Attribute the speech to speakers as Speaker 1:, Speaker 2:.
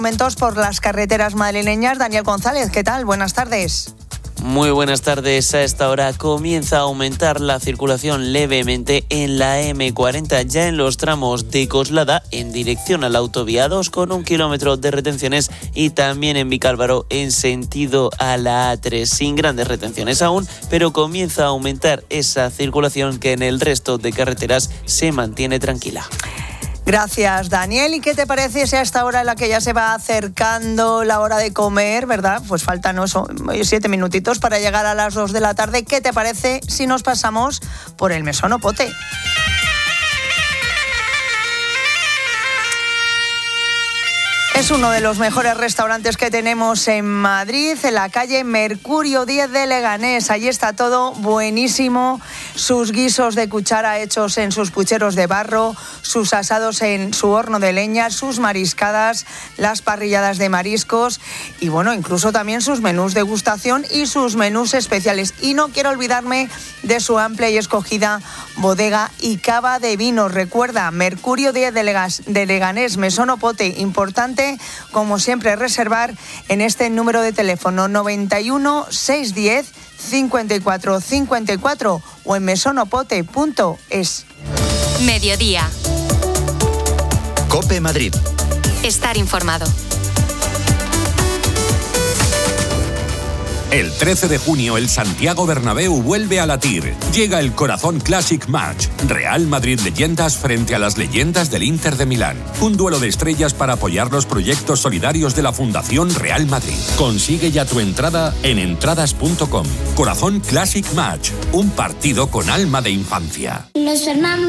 Speaker 1: Momentos por las carreteras madrileñas. Daniel González, ¿qué tal? Buenas tardes.
Speaker 2: Muy buenas tardes. A esta hora comienza a aumentar la circulación levemente en la M40, ya en los tramos de Coslada en dirección a la autovía 2 con 1 kilómetro de retenciones y también en Vicálvaro en sentido a la A3 sin grandes retenciones aún, pero comienza a aumentar esa circulación que en el resto de carreteras se mantiene tranquila.
Speaker 1: Gracias, Daniel. ¿Y qué te parece si a esta hora en la que ya se va acercando la hora de comer, verdad? Pues faltan 7 minutitos para llegar a las 2 de la tarde. ¿Qué te parece si nos pasamos por el Mesón Opote? Es uno de los mejores restaurantes que tenemos en Madrid, en la calle Mercurio 10 de Leganés. Allí está todo buenísimo, sus guisos de cuchara hechos en sus pucheros de barro, sus asados en su horno de leña, sus mariscadas, las parrilladas de mariscos y bueno, incluso también sus menús de degustación y sus menús especiales. Y no quiero olvidarme de su amplia y escogida bodega y cava de vinos. Recuerda, Mercurio 10 de Leganés, Mesón Opote, importante como siempre reservar en este número de teléfono 91 610 54 54 o en mesonopote.es.
Speaker 3: Mediodía.
Speaker 4: COPE Madrid.
Speaker 3: Estar informado.
Speaker 5: El 13 de junio el Santiago Bernabéu vuelve a latir. Llega el Corazón Classic Match. Real Madrid Leyendas frente a las leyendas del Inter de Milán. Un duelo de estrellas para apoyar los proyectos solidarios de la Fundación Real Madrid. Consigue ya tu entrada en entradas.com. Corazón Classic Match. Un partido con alma de infancia.
Speaker 6: Nos formamos